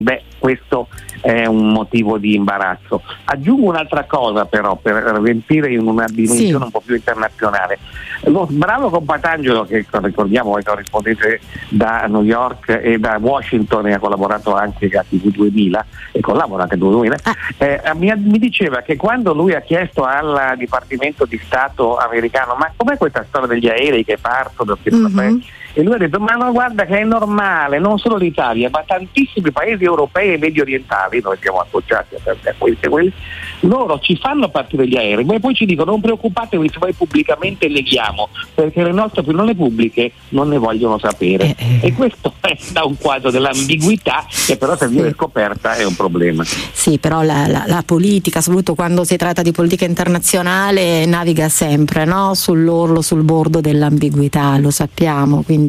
Beh, questo è un motivo di imbarazzo. Aggiungo un'altra cosa però per riempire in una dimensione un po' più internazionale. Lo bravo Compatangelo, che ricordiamo è corrispondente da New York e da Washington e ha collaborato anche a TV 2000 e collabora anche a TV 2000, mi diceva che quando lui ha chiesto al Dipartimento di Stato americano ma com'è questa storia degli aerei che partono, e lui ha detto ma no, guarda che è normale, non solo l'Italia ma tantissimi paesi europei e medio orientali, noi siamo associati a quelli, loro ci fanno partire gli aerei ma poi ci dicono non preoccupatevi se voi pubblicamente neghiamo perché le nostre opinioni pubbliche non ne vogliono sapere e questo dà un quadro dell'ambiguità che però se viene scoperta è un problema. Sì, però la politica, soprattutto quando si tratta di politica internazionale, naviga sempre, no? Sull'orlo, sul bordo dell'ambiguità, lo sappiamo, quindi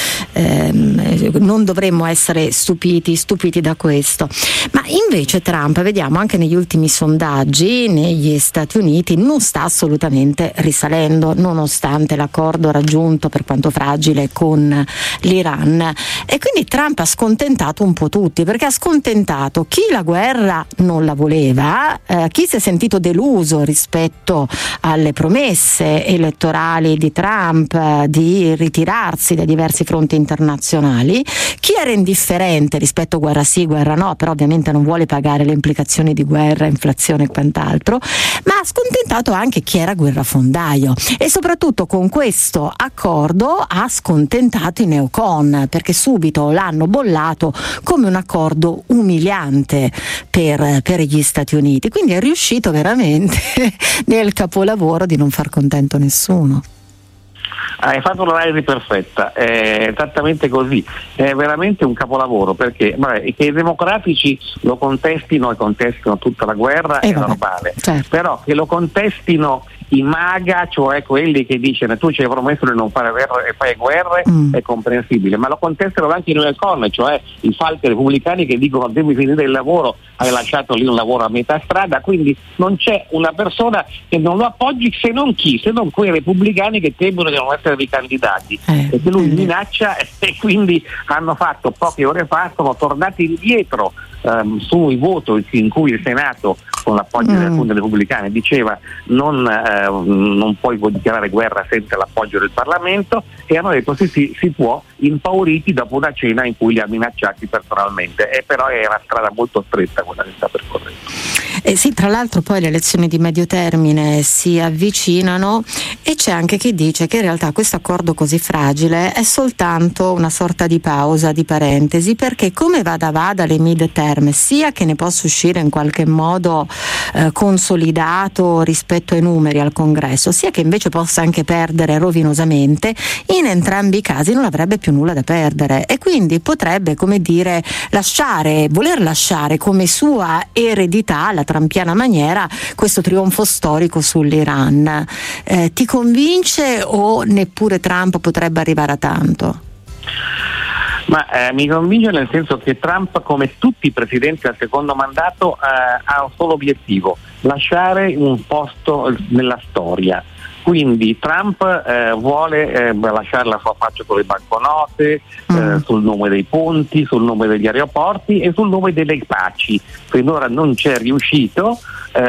non dovremmo essere stupiti da questo. Ma invece Trump, vediamo anche negli ultimi sondaggi negli Stati Uniti, non sta assolutamente risalendo nonostante l'accordo raggiunto, per quanto fragile, con l'Iran, e quindi Trump ha scontentato un po' tutti, perché ha scontentato chi la guerra non la voleva, chi si è sentito deluso rispetto alle promesse elettorali di Trump di ritirarsi da diversi fronti internazionali, chi era indifferente rispetto a guerra sì, guerra no, però ovviamente non vuole pagare le implicazioni di guerra, inflazione e quant'altro, ma ha scontentato anche chi era guerrafondaio e soprattutto con questo accordo ha scontentato i neocon, perché subito l'hanno bollato come un accordo umiliante per gli Stati Uniti, quindi è riuscito veramente nel capolavoro di non far contento nessuno. Hai fatto l'analisi perfetta, è esattamente così, è veramente un capolavoro perché che i democratici lo contestino e contestino tutta la guerra è normale, certo. Però che lo contestino i MAGA, cioè quelli che dicono tu ci hai promesso di non fare guerra e fai guerre, è comprensibile, ma lo contestano anche i neocon, cioè i falchi repubblicani che dicono devi finire il lavoro, hai lasciato lì un lavoro a metà strada, quindi non c'è una persona che non lo appoggi se non quei repubblicani che temono di non essere ricandidati, perché lui minaccia e quindi hanno fatto poche ore fa, sono tornati indietro sui voti in cui il Senato con l'appoggio di alcuni repubblicani diceva non puoi dichiarare guerra senza l'appoggio del Parlamento, e hanno detto sì, si può, impauriti dopo una cena in cui li ha minacciati personalmente, e però è una strada molto stretta quella che sta percorrendo. Sì, tra l'altro poi le elezioni di medio termine si avvicinano e c'è anche chi dice che in realtà questo accordo così fragile è soltanto una sorta di pausa, di parentesi, perché come vada le mid-term, sia che ne possa uscire in qualche modo consolidato rispetto ai numeri al Congresso, sia che invece possa anche perdere rovinosamente, in entrambi i casi non avrebbe più nulla da perdere e quindi potrebbe, come dire, voler lasciare come sua eredità alla trampiana maniera questo trionfo storico sull'Iran. Ti convince o neppure Trump potrebbe arrivare a tanto? Ma mi convince nel senso che Trump, come tutti i presidenti al secondo mandato, ha un solo obiettivo: lasciare un posto nella storia. Quindi Trump vuole lasciare la sua faccia con le banconote, sul nome dei ponti, sul nome degli aeroporti e sul nome delle paci. Finora non c'è riuscito,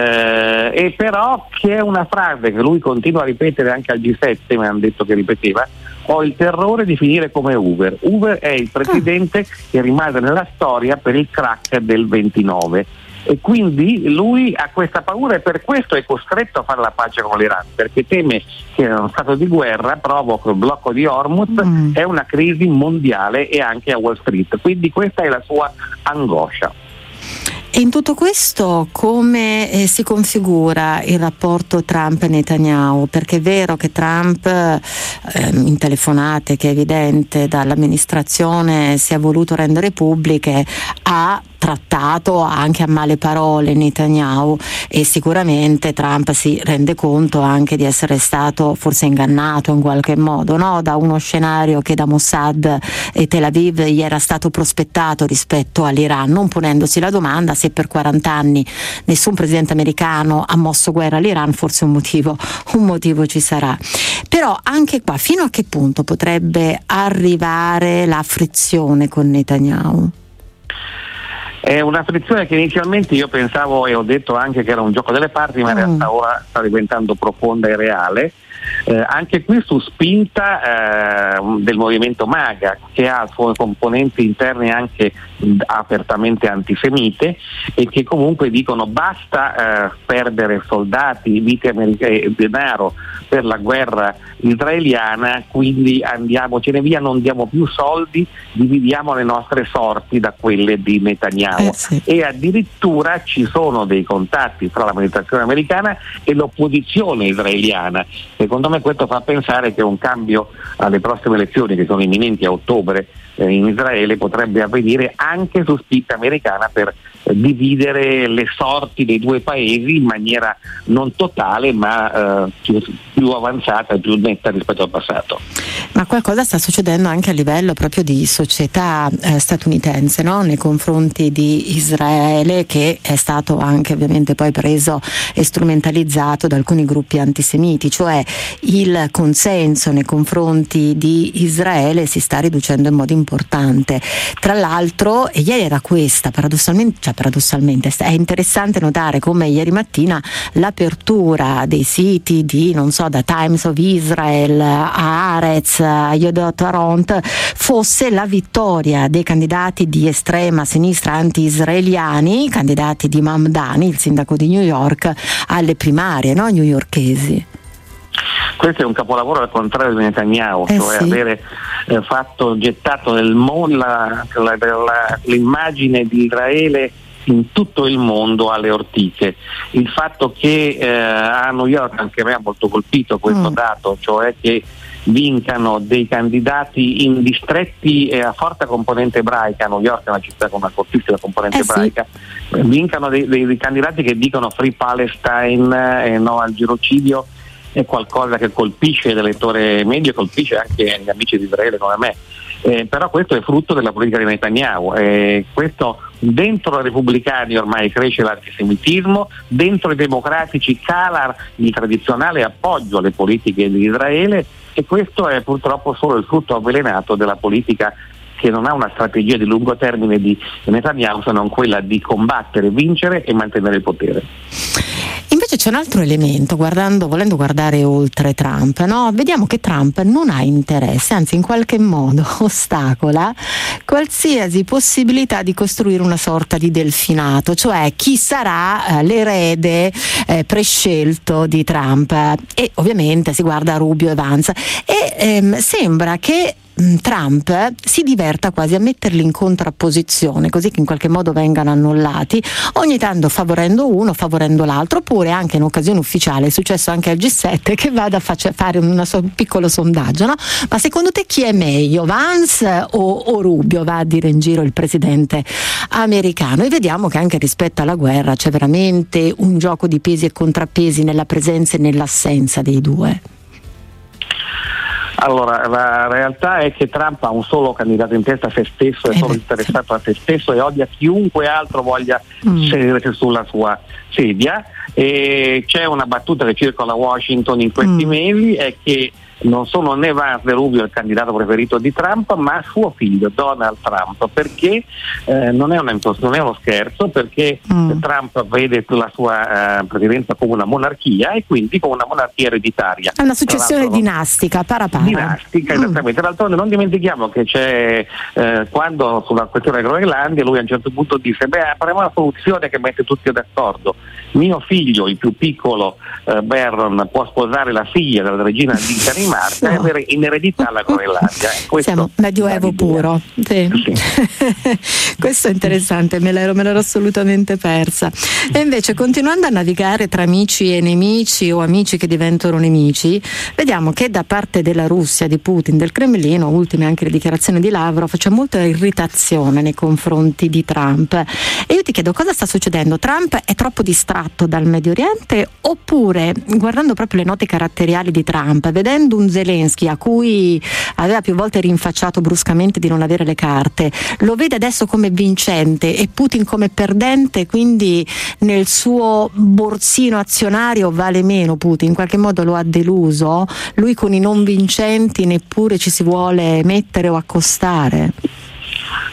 e però c'è una frase che lui continua a ripetere anche al G7, mi hanno detto che ripeteva: ho il terrore di finire come Hoover. Hoover è il presidente che rimase nella storia per il crack del 29. E quindi lui ha questa paura e per questo è costretto a fare la pace con l'Iran, perché teme che uno stato di guerra provoca il blocco di Hormuz e una crisi mondiale e anche a Wall Street, quindi questa è la sua angoscia. E in tutto questo come si configura il rapporto Trump-Netanyahu? Perché è vero che Trump in telefonate, che è evidente dall'amministrazione si è voluto rendere pubbliche, ha trattato anche a male parole Netanyahu e sicuramente Trump si rende conto anche di essere stato forse ingannato in qualche modo, no? Da uno scenario che da Mossad e Tel Aviv gli era stato prospettato rispetto all'Iran, non ponendosi la domanda se per 40 anni nessun presidente americano ha mosso guerra all'Iran, forse un motivo ci sarà. Però anche qua fino a che punto potrebbe arrivare la frizione con Netanyahu? È una frizione che inizialmente io pensavo e ho detto anche che era un gioco delle parti, ma in realtà ora sta diventando profonda e reale. Anche qui su spinta del movimento MAGA, che ha suoi componenti interne anche apertamente antisemite e che comunque dicono basta perdere soldati, vite e denaro per la guerra israeliana, quindi andiamocene via, non diamo più soldi, dividiamo le nostre sorti da quelle di Netanyahu. Sì. E addirittura ci sono dei contatti tra l'amministrazione americana e l'opposizione israeliana. Secondo me questo fa pensare che un cambio alle prossime elezioni, che sono imminenti a ottobre in Israele, potrebbe avvenire anche su spinta americana per dividere le sorti dei due paesi in maniera non totale ma più avanzata e più netta rispetto al passato. Ma qualcosa sta succedendo anche a livello proprio di società statunitense, no? Nei confronti di Israele, che è stato anche ovviamente poi preso e strumentalizzato da alcuni gruppi antisemiti, cioè il consenso nei confronti di Israele si sta riducendo in modo importante. Tra l'altro, e ieri era questa, paradossalmente è interessante notare come ieri mattina l'apertura dei siti di, non so, da Times of Israel a Haaretz, a Yedot Ahronoth, fosse la vittoria dei candidati di estrema sinistra anti-israeliani, candidati di Mamdani, il sindaco di New York, alle primarie, no, newyorkesi. Questo è un capolavoro al contrario di Netanyahu, cioè sì. avere gettato nel mondo l'immagine di Israele in tutto il mondo alle ortiche. Il fatto che a New York, anche a me ha molto colpito questo dato, cioè che vincano dei candidati in distretti a forte componente ebraica. New York è una città con una fortissima componente ebraica, vincano dei candidati che dicono Free Palestine, no al genocidio, è qualcosa che colpisce l'elettore medio e colpisce anche gli amici di Israele come me. Però questo è frutto della politica di Netanyahu. Questo dentro i repubblicani ormai cresce l'antisemitismo, dentro i democratici cala il tradizionale appoggio alle politiche di Israele, e questo è purtroppo solo il frutto avvelenato della politica che non ha una strategia di lungo termine di Netanyahu, se non quella di combattere, vincere e mantenere il potere. Invece c'è un altro elemento, volendo guardare oltre Trump, no? Vediamo che Trump non ha interesse, anzi in qualche modo ostacola qualsiasi possibilità di costruire una sorta di delfinato, cioè chi sarà l'erede prescelto di Trump, e ovviamente si guarda a Rubio e Vance e sembra che Trump si diverta quasi a metterli in contrapposizione, così che in qualche modo vengano annullati, ogni tanto favorendo uno, favorendo l'altro, oppure anche in occasione ufficiale, è successo anche al G7, che vada a fare un piccolo sondaggio, no? Ma secondo te chi è meglio, Vance o Rubio? Va a dire in giro il presidente americano, e vediamo che anche rispetto alla guerra c'è veramente un gioco di pesi e contrappesi nella presenza e nell'assenza dei due. Allora, la realtà è che Trump ha un solo candidato in testa, a se stesso, è solo interessato a se stesso e odia chiunque altro voglia sedersi sulla sua sedia. E c'è una battuta che circola a Washington in questi mesi, è che non sono né Vance né Rubio il candidato preferito di Trump, ma suo figlio Donald Trump, perché non è uno scherzo, perché Trump vede la sua presidenza come una monarchia, e quindi come una monarchia ereditaria. È una successione dinastica, para. Dinastica, esattamente. D'altronde non dimentichiamo che c'è quando sulla questione della Groenlandia lui a un certo punto disse faremo una soluzione che mette tutti d'accordo. Mio figlio, il più piccolo Barron, può sposare la figlia della regina di Danimarca e avere in eredità la Groenlandia. Siamo medioevo puro. Sì. Questo è interessante, me l'ero assolutamente persa. E invece, continuando a navigare tra amici e nemici, o amici che diventano nemici, vediamo che da parte della Russia, di Putin, del Cremlino, ultime anche le dichiarazioni di Lavrov, c'è molta irritazione nei confronti di Trump. E io ti chiedo, cosa sta succedendo? Trump è troppo distratto dal Medio Oriente, oppure, guardando proprio le note caratteriali di Trump, vedendo un Zelensky a cui aveva più volte rinfacciato bruscamente di non avere le carte, lo vede adesso come vincente e Putin come perdente, quindi nel suo borsino azionario vale meno Putin, in qualche modo lo ha deluso, lui con i non vincenti neppure ci si vuole mettere o accostare.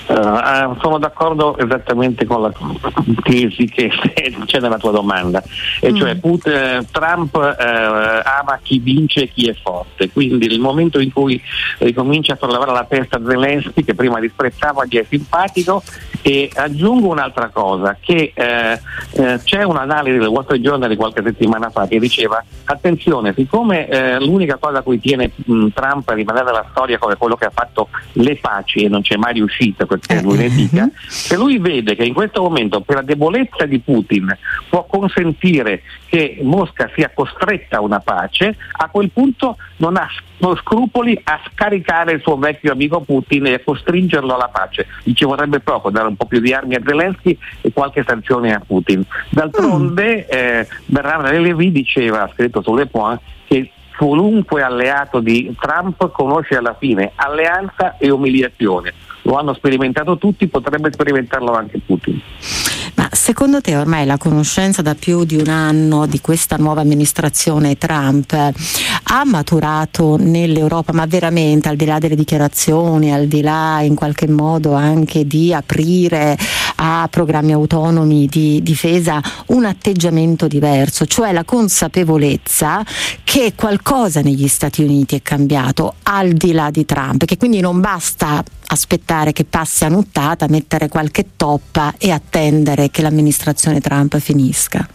Sono d'accordo esattamente con la tesi che c'è nella tua domanda, e cioè Trump ama chi vince e chi è forte, quindi nel momento in cui ricomincia a sollevare la testa Zelensky, che prima disprezzava, gli è simpatico. E aggiungo un'altra cosa, che c'è un'analisi del Wall Street Journal di qualche settimana fa che diceva: attenzione, siccome l'unica cosa a cui tiene Trump è rimanere nella storia come quello che ha fatto le paci e non c'è mai riuscito, perché lui ne dica, se lui vede che in questo momento per la debolezza di Putin può consentire che Mosca sia costretta a una pace, a quel punto non ha scrupoli a scaricare il suo vecchio amico Putin e a costringerlo alla pace. Gli ci vorrebbe poco, dare un po' più di armi a Zelensky e qualche sanzione a Putin. D'altronde Bernard Lévy diceva, ha scritto su Le Point, che qualunque alleato di Trump conosce alla fine alleanza e umiliazione. Lo hanno sperimentato tutti, potrebbe sperimentarlo anche Putin. Ma secondo te ormai la conoscenza da più di un anno di questa nuova amministrazione Trump ha maturato nell'Europa, ma veramente, al di là delle dichiarazioni, al di là in qualche modo anche di aprire a programmi autonomi di difesa, un atteggiamento diverso, cioè la consapevolezza che qualcosa negli Stati Uniti è cambiato al di là di Trump, che quindi non basta aspettare che passi a nuttata, mettere qualche toppa e attendere che l'amministrazione Trump finisca?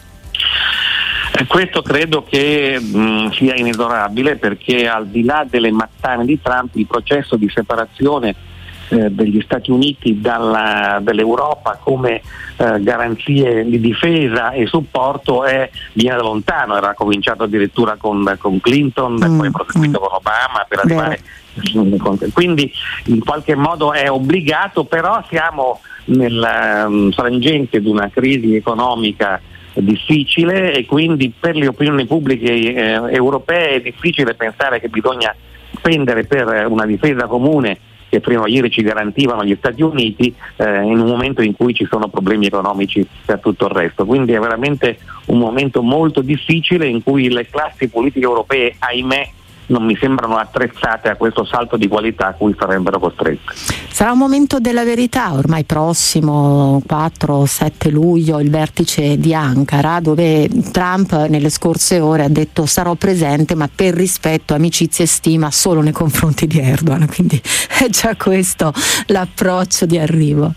Questo credo che sia inesorabile, perché al di là delle mattane di Trump il processo di separazione degli Stati Uniti dall'Europa come garanzie di difesa e supporto viene da lontano. Era cominciato addirittura con Clinton, poi proseguito con Obama per arrivare. Quindi in qualche modo è obbligato, però siamo nel frangente di una crisi economica difficile e quindi per le opinioni pubbliche europee è difficile pensare che bisogna spendere per una difesa comune che prima o ieri ci garantivano gli Stati Uniti in un momento in cui ci sono problemi economici per tutto il resto. Quindi è veramente un momento molto difficile in cui le classi politiche europee, ahimè, non mi sembrano attrezzate a questo salto di qualità a cui sarebbero costrette. Sarà un momento della verità ormai prossimo, 4-7 luglio, il vertice di Ankara, dove Trump nelle scorse ore ha detto: sarò presente ma per rispetto, amicizia e stima solo nei confronti di Erdogan, quindi è già questo l'approccio di arrivo.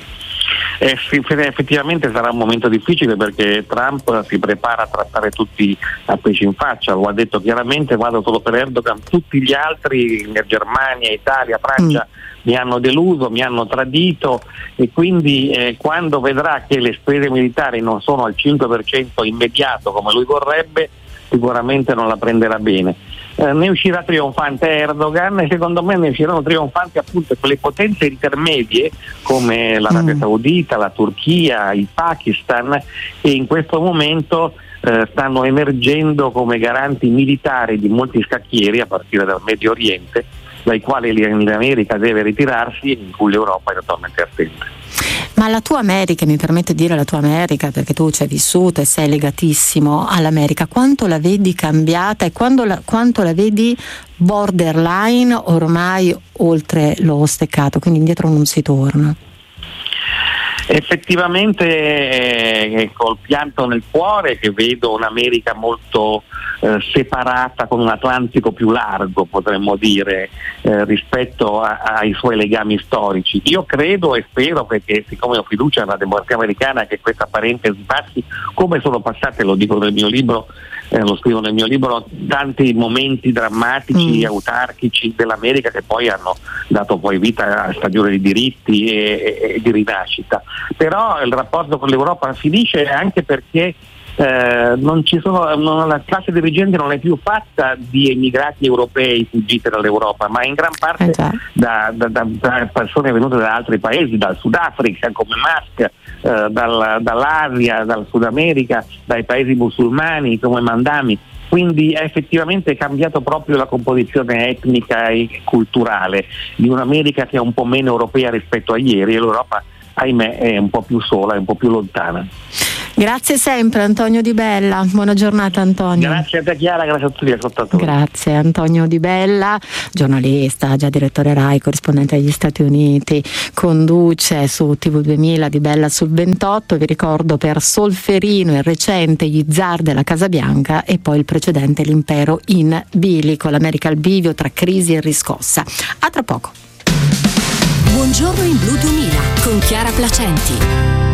Effettivamente sarà un momento difficile, perché Trump si prepara a trattare tutti a pesci in faccia, lo ha detto chiaramente: vado solo per Erdogan, tutti gli altri, Germania, Italia, Francia mi hanno deluso, mi hanno tradito, e quindi quando vedrà che le spese militari non sono al 5% immediato come lui vorrebbe, sicuramente non la prenderà bene. Ne uscirà trionfante Erdogan, e secondo me ne usciranno trionfanti appunto quelle potenze intermedie come l'Arabia Saudita, la Turchia, il Pakistan, che in questo momento stanno emergendo come garanti militari di molti scacchieri a partire dal Medio Oriente, dai quali l'America deve ritirarsi e in cui l'Europa è totalmente assente. Ma la tua America, mi permette di dire la tua America perché tu ci hai vissuto e sei legatissimo all'America, quanto la vedi cambiata e quanto la vedi borderline, ormai oltre lo steccato, quindi indietro non si torna? Effettivamente è col pianto nel cuore che vedo un'America molto separata, con un Atlantico più largo, potremmo dire, rispetto ai suoi legami storici. Io credo e spero, perché siccome ho fiducia nella democrazia americana, che questa parentesi passi, come sono passate, lo dico nel mio libro, lo scrivo nel mio libro, tanti momenti drammatici, autarchici dell'America, che poi hanno dato poi vita a stagioni di diritti e di rinascita. Però il rapporto con l'Europa finisce anche perché la classe dirigente non è più fatta di emigrati europei fuggiti dall'Europa, ma in gran parte da persone venute da altri paesi, dal Sudafrica come Musk, dall'Asia, dal Sud America, dai paesi musulmani come Mandami. Quindi è effettivamente cambiato proprio la composizione etnica e culturale di un'America che è un po' meno europea rispetto a ieri, e l'Europa, ahimè, è un po' più sola, è un po' più lontana. Grazie sempre Antonio Di Bella, buona giornata Antonio. Grazie a te Chiara, grazie a tutti gli ascoltatori. Grazie Antonio Di Bella, giornalista, già direttore Rai, corrispondente agli Stati Uniti, conduce su TV2000 Di Bella sul 28, vi ricordo per Solferino il recente Gli zar della Casa Bianca e poi il precedente L'impero in bilico, l'America al bivio tra crisi e riscossa. A tra poco. Buongiorno in Blu 2000 con Chiara Placenti.